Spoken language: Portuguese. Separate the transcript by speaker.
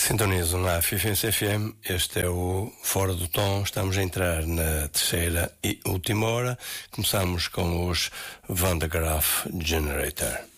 Speaker 1: Sintonizam na Fifense FM, este é o Fora do Tom, estamos a entrar na terceira e última hora, começamos com os Van de Graaff Generator.